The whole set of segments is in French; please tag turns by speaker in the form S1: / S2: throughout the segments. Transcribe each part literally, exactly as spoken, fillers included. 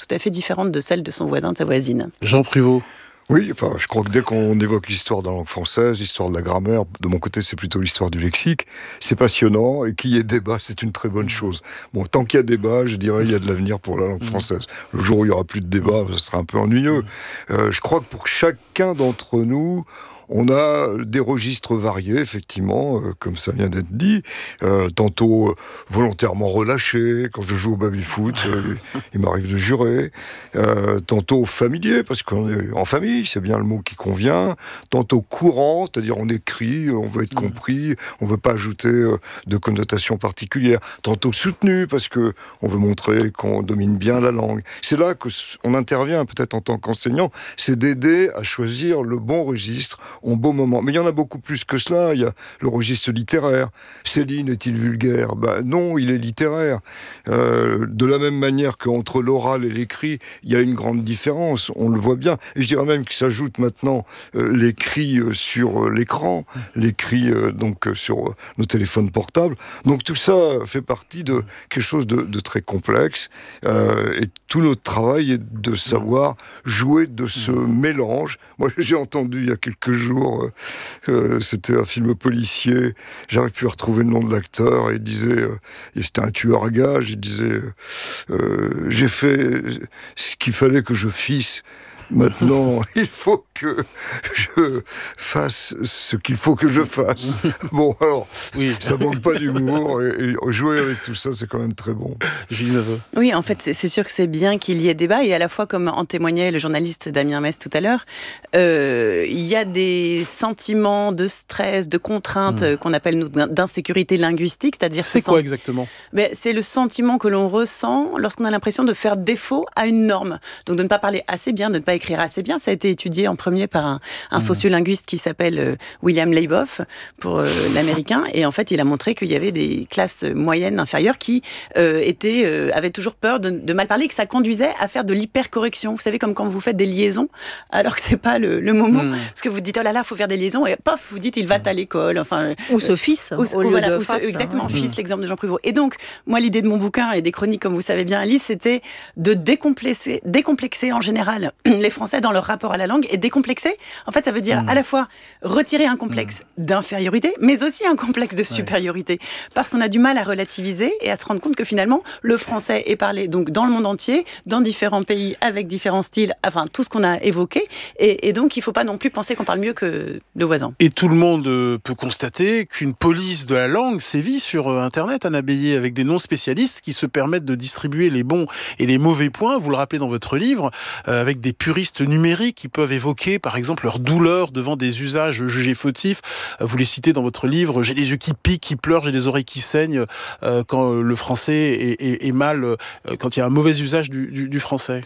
S1: tout à fait différente de celle de son voisin, de sa voisine.
S2: Jean Pruvot.
S3: Oui, enfin, je crois que dès qu'on évoque l'histoire de la langue française, l'histoire de la grammaire, de mon côté, c'est plutôt l'histoire du lexique, c'est passionnant, et qu'il y ait débat, c'est une très bonne chose. Bon, tant qu'il y a débat, je dirais, il y a de l'avenir pour la langue française. Le jour où il n'y aura plus de débat, ce sera un peu ennuyeux. Euh, je crois que pour chacun d'entre nous, on a des registres variés, effectivement, euh, comme ça vient d'être dit. Euh, tantôt euh, volontairement relâchés, quand je joue au baby-foot, euh, il m'arrive de jurer. Euh, tantôt familier, parce qu'on est en famille, c'est bien le mot qui convient. Tantôt courant, c'est-à-dire on écrit, on veut être compris, on veut pas ajouter euh, de connotations particulières. Tantôt soutenu, parce que on veut montrer qu'on domine bien la langue. C'est là qu'on intervient, peut-être en tant qu'enseignant, c'est d'aider à choisir le bon registre en beau moment. Mais il y en a beaucoup plus que cela. Il y a le registre littéraire. Céline est-il vulgaire ? Ben non, il est littéraire. Euh, de la même manière qu'entre l'oral et l'écrit, il y a une grande différence. On le voit bien. Et je dirais même que s'ajoute maintenant euh, l'écrit euh, sur euh, l'écran, l'écrit euh, donc euh, sur euh, nos téléphones portables. Donc tout ça fait partie de quelque chose de, de très complexe. Euh, et tout notre travail est de savoir jouer de ce mélange. Moi, j'ai entendu il y a quelques jours Euh, euh, c'était un film policier, j'arrive plus à retrouver le nom de l'acteur, et il disait, euh, et c'était un tueur à gages, il disait euh, euh, j'ai fait ce qu'il fallait que je fisse. Maintenant, il faut que je fasse ce qu'il faut que je fasse. Bon, alors, oui. Ça manque pas d'humour, et, et jouer avec tout ça, c'est quand même très bon.
S2: Julie Neveu.
S1: Oui, en fait, c'est, c'est sûr que c'est bien qu'il y ait débat, et à la fois, comme en témoignait le journaliste Damien Mess tout à l'heure, euh, il y a des sentiments de stress, de contrainte, mmh. qu'on appelle, nous, d'insécurité linguistique, c'est-à-dire...
S2: C'est quoi sent... exactement ?
S1: Ben, c'est le sentiment que l'on ressent lorsqu'on a l'impression de faire défaut à une norme. Donc, de ne pas parler assez bien, de ne pas écrire assez bien. Ça a été étudié en premier par un, un mmh. sociolinguiste qui s'appelle euh, William Leiboff, pour euh, l'américain. Et en fait, il a montré qu'il y avait des classes moyennes inférieures qui euh, étaient, euh, avaient toujours peur de, de mal parler, et que ça conduisait à faire de l'hypercorrection. Vous savez, comme quand vous faites des liaisons, alors que c'est pas le, le moment. Mmh. Parce que vous dites, oh là là, faut faire des liaisons, et pof, vous dites, il va à l'école. Enfin,
S4: ou euh, ce fils,
S1: ou,
S4: au lieu
S1: voilà,
S4: de
S1: ou
S4: face,
S1: ce, exactement,
S4: hein.
S1: fils, mmh. l'exemple de Jean Pruvot. Et donc, moi, l'idée de mon bouquin et des chroniques, comme vous savez bien, Alice, c'était de décomplexer, décomplexer en général les Français dans leur rapport à la langue. Et décomplexer, en fait, ça veut dire mmh. à la fois retirer un complexe mmh. d'infériorité, mais aussi un complexe de supériorité. Ouais. Parce qu'on a du mal à relativiser et à se rendre compte que finalement, le français est parlé donc dans le monde entier, dans différents pays, avec différents styles, enfin, tout ce qu'on a évoqué. Et, et donc, il ne faut pas non plus penser qu'on parle mieux que le voisin.
S2: Et tout le monde peut constater qu'une police de la langue sévit sur Internet, Anna Bélier, avec des non-spécialistes qui se permettent de distribuer les bons et les mauvais points, vous le rappelez dans votre livre, euh, avec des puristes numériques qui peuvent évoquer, par exemple, leur douleur devant des usages jugés fautifs. Vous les citez dans votre livre, j'ai les yeux qui piquent, qui pleurent, j'ai les oreilles qui saignent, euh, quand le français est, est, est mal, euh, quand il y a un mauvais usage du, du, du français.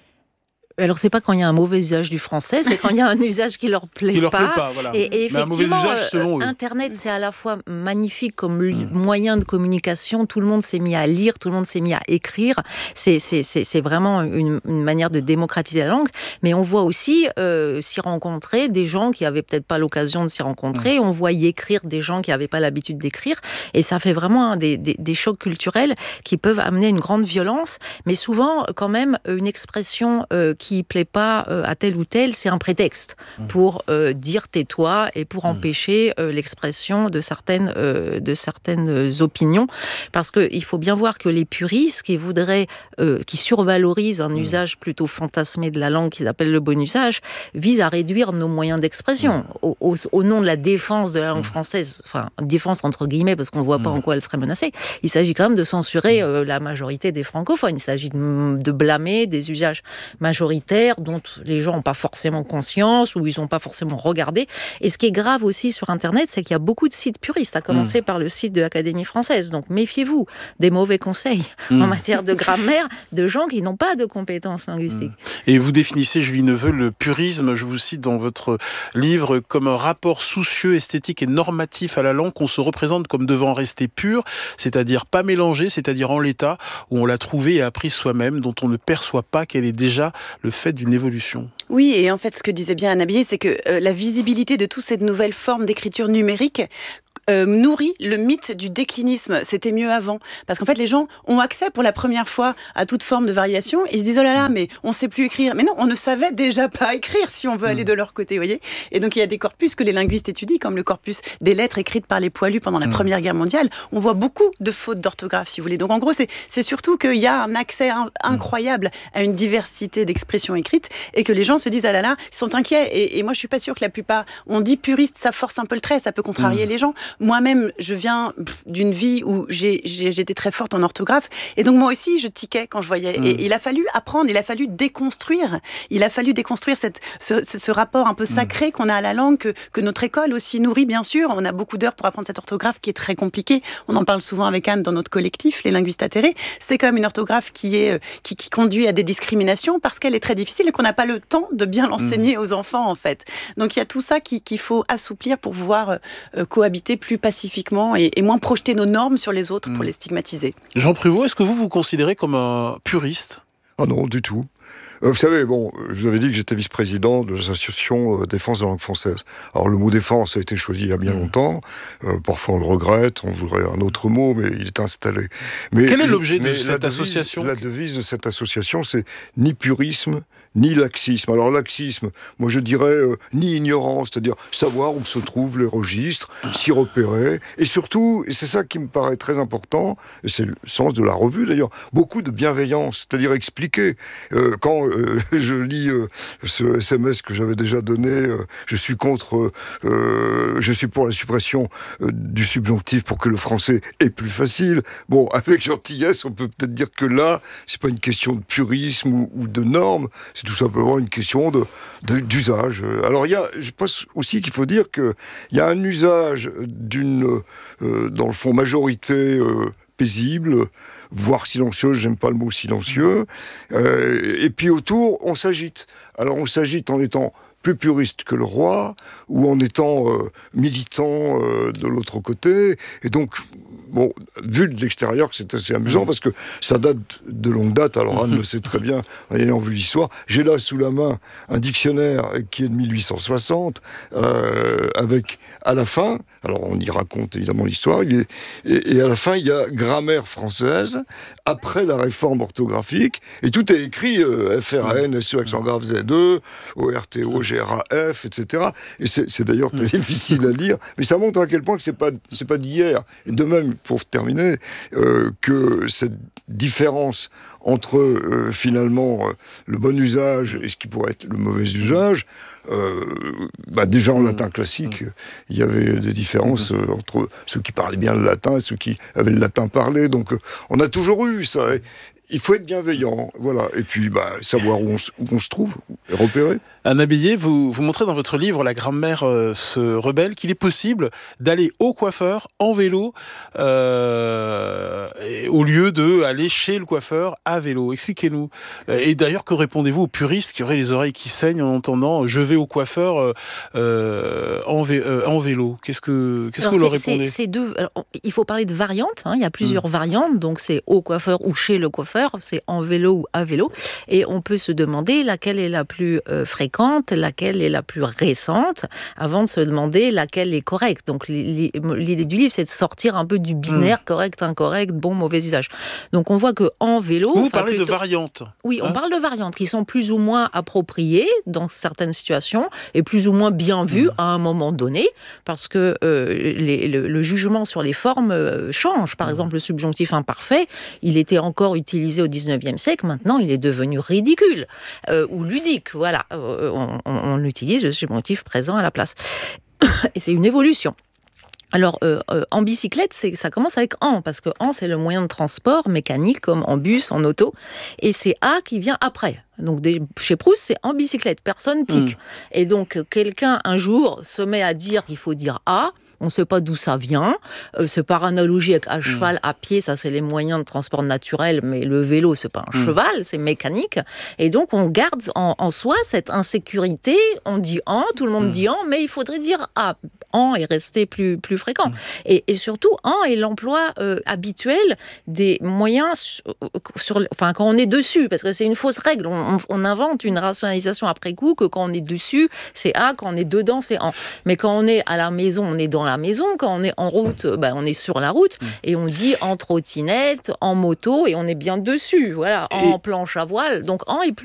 S4: Alors, c'est pas quand il y a un mauvais usage du français, c'est quand il y a un usage qui leur plaît
S2: qui leur
S4: pas.
S2: Plaît pas voilà.
S4: Et, et effectivement,
S2: un mauvais usage selon eux.
S4: Internet, c'est à la fois magnifique comme mmh. moyen de communication. Tout le monde s'est mis à lire, tout le monde s'est mis à écrire. C'est, c'est, c'est, c'est vraiment une, une manière de démocratiser la langue. Mais on voit aussi euh, s'y rencontrer des gens qui avaient peut-être pas l'occasion de s'y rencontrer. Mmh. On voit y écrire des gens qui avaient pas l'habitude d'écrire. Et ça fait vraiment hein, des, des, des chocs culturels qui peuvent amener une grande violence. Mais souvent, quand même, une expression euh, qui qui plaît pas euh, à tel ou tel, c'est un prétexte mmh. pour euh, dire tais-toi et pour mmh. empêcher euh, l'expression de certaines, euh, de certaines opinions. Parce qu'il faut bien voir que les puristes qui voudraient, euh, qui survalorisent un mmh. usage plutôt fantasmé de la langue qu'ils appellent le bon usage, visent à réduire nos moyens d'expression. Mmh. Au, au, au nom de la défense de la langue mmh. française, enfin, défense entre guillemets, parce qu'on ne voit pas mmh. en quoi elle serait menacée, il s'agit quand même de censurer euh, la majorité des francophones. Il s'agit de, de blâmer des usages majoritaires dont les gens n'ont pas forcément conscience ou ils n'ont pas forcément regardé. Et ce qui est grave aussi sur Internet, c'est qu'il y a beaucoup de sites puristes, à commencer mmh. par le site de l'Académie française. Donc méfiez-vous des mauvais conseils mmh. en matière de grammaire de gens qui n'ont pas de compétences linguistiques.
S2: Mmh. Et vous définissez, Julie Neveu, le purisme, je vous cite dans votre livre, comme un rapport soucieux, esthétique et normatif à la langue qu'on se représente comme devant rester pur, c'est-à-dire pas mélangé, c'est-à-dire en l'état où on l'a trouvé et appris soi-même, dont on ne perçoit pas qu'elle est déjà le fait d'une évolution.
S1: Oui, et en fait, ce que disait bien Anna Bélier, c'est que euh, la visibilité de toutes ces nouvelles formes d'écriture numérique euh, nourrit le mythe du déclinisme. C'était mieux avant. Parce qu'en fait, les gens ont accès pour la première fois à toute forme de variation. Ils se disent, oh là là, mais on sait plus écrire. Mais non, on ne savait déjà pas écrire si on veut aller de leur côté, vous voyez. Et donc, il y a des corpus que les linguistes étudient, comme le corpus des lettres écrites par les poilus pendant la mmh. Première Guerre mondiale. On voit beaucoup de fautes d'orthographe, si vous voulez. Donc, en gros, c'est, c'est surtout qu'il y a un accès in- incroyable à une diversité d'expressions écrites et que les gens se disent, ah là là, ils sont inquiets. Et, et moi, je suis pas sûre que la plupart, on dit puriste, ça force un peu le trait, ça peut contrarier mmh. les gens. Moi-même, je viens pff, d'une vie où j'ai, j'ai, j'étais très forte en orthographe. Et donc, moi aussi, je tiquais quand je voyais. Mmh. Et il a fallu apprendre, il a fallu déconstruire. Il a fallu déconstruire cette, ce, ce, ce rapport un peu sacré mmh. qu'on a à la langue, que, que notre école aussi nourrit, bien sûr. On a beaucoup d'heures pour apprendre cette orthographe qui est très compliquée. On en parle souvent avec Anne dans notre collectif, les linguistes atterrés. C'est quand même une orthographe qui, est, qui, qui conduit à des discriminations parce qu'elle est très difficile et qu'on n'a pas le temps de bien l'enseigner mmh. aux enfants, en fait. Donc, il y a tout ça qui, qu'il faut assouplir pour pouvoir euh, cohabiter plus pacifiquement et, et moins projeter nos normes sur les autres mmh. pour les stigmatiser.
S2: Jean Prévost, est-ce que vous vous considérez comme un puriste ?
S3: Ah non, du tout. Euh, vous savez, bon, je vous avais dit que j'étais vice-président de l'association euh, Défense de la langue française. Alors le mot défense a été choisi il y a bien mmh. longtemps. Euh, parfois on le regrette, on voudrait un autre mot, mais il est installé. Mais,
S2: Quel est l'objet
S3: mais
S2: de cette
S3: devise,
S2: association ?
S3: La devise de cette association, c'est ni purisme, ni laxisme. Alors laxisme, moi je dirais euh, ni ignorance, c'est-à-dire savoir où se trouvent les registres, s'y repérer, et surtout, et c'est ça qui me paraît très important, et c'est le sens de la revue d'ailleurs, beaucoup de bienveillance, c'est-à-dire expliquer. Euh, quand euh, je lis euh, ce S M S que j'avais déjà donné, euh, je suis contre, euh, je suis pour la suppression euh, du subjonctif pour que le français est plus facile. Bon, avec gentillesse, on peut peut-être dire que là, c'est pas une question de purisme ou, ou de normes, c'est tout simplement une question de, de, d'usage. Alors, il y a, je pense aussi qu'il faut dire qu'il y a un usage d'une, euh, dans le fond, majorité euh, paisible, voire silencieuse, j'aime pas le mot silencieux, euh, et puis autour, on s'agite. Alors, on s'agite en étant plus puriste que le roi, ou en étant euh, militant euh, de l'autre côté, et donc, bon, vu de l'extérieur, c'est assez amusant, parce que ça date de longue date, alors Anne le sait très bien, en ayant vu l'histoire. J'ai là sous la main un dictionnaire qui est de mille huit cent soixante, euh, avec, à la fin, alors on y raconte évidemment l'histoire, il est, et, et à la fin, il y a grammaire française, après la réforme orthographique, et tout est écrit, euh, F R A N, S E, accent grave, Z E, O R T O, G R A F, et cetera. Et c'est, c'est d'ailleurs très difficile à lire, mais ça montre à quel point que c'est pas, c'est pas d'hier. Et de même, pour terminer, euh, que cette différence entre euh, finalement euh, le bon usage et ce qui pourrait être le mauvais usage, euh, bah déjà en latin classique, il y avait des différences euh, entre ceux qui parlaient bien le latin et ceux qui avaient le latin parlé. Donc euh, on a toujours eu ça. Et il faut être bienveillant, voilà. Et puis bah, savoir où on, où on se trouve, repérer.
S2: Anne Abéillé, vous, vous montrez dans votre livre « La grammaire euh, se rebelle » qu'il est possible d'aller au coiffeur en vélo euh, au lieu d'aller chez le coiffeur à vélo. Expliquez-nous. Et d'ailleurs, que répondez-vous aux puristes qui auraient les oreilles qui saignent en entendant « je vais au coiffeur euh, en, vé- euh, en vélo ». Qu'est-ce que, qu'est-ce Alors que vous leur répondez ?
S4: c'est, c'est deux, alors, il faut parler de variantes. Hein, il y a plusieurs mmh. variantes. Donc, c'est au coiffeur ou chez le coiffeur. C'est en vélo ou à vélo. Et on peut se demander laquelle est la plus euh, fréquente, laquelle est la plus récente, avant de se demander laquelle est correcte. Donc l'idée du livre, c'est de sortir un peu du binaire, mmh. correct, incorrect, bon, mauvais usage. Donc on voit que en vélo...
S2: Vous parlez
S4: plutôt...
S2: de variantes.
S4: Oui, on hein parle de variantes qui sont plus ou moins appropriées dans certaines situations et plus ou moins bien vues mmh. à un moment donné, parce que euh, les, le, le jugement sur les formes euh, change. Par mmh. exemple, le subjonctif imparfait, il était encore utilisé au dix-neuvième siècle, maintenant il est devenu ridicule euh, ou ludique, voilà. Euh, On, on, on utilise le subjonctif présent à la place. Et c'est une évolution. Alors, euh, euh, en bicyclette, c'est, ça commence avec « en », parce que « en », c'est le moyen de transport mécanique, comme en bus, en auto, et c'est « a » qui vient après. Donc, des, chez Proust, c'est en bicyclette, personne tique. Mmh. Et donc, quelqu'un, un jour, se met à dire qu'il faut dire « a », on ne sait pas d'où ça vient. Euh, c'est par analogie avec à cheval, mmh. à pied, ça c'est les moyens de transport naturel, mais le vélo, c'est pas un mmh. cheval, c'est mécanique. Et donc on garde en, en soi cette insécurité. On dit en, tout le monde mmh. dit en, mais il faudrait dire ah. En est resté plus, plus fréquent. Mmh. Et, et surtout, en est l'emploi euh, habituel des moyens, sur, sur, enfin, quand on est dessus, parce que c'est une fausse règle. On, on invente une rationalisation après coup que quand on est dessus, c'est a, quand on est dedans, c'est en. Mais quand on est à la maison, on est dans la maison. Quand on est en route, ben, on est sur la route, mmh. et on dit en trottinette, en moto, et on est bien dessus, voilà, en et... planche à voile. Donc en est plus